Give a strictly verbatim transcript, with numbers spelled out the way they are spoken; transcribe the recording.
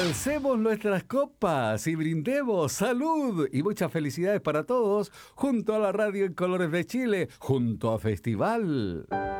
Alcemos nuestras copas y brindemos salud y muchas felicidades para todos junto a la radio en Colores de Chile, junto a Festival.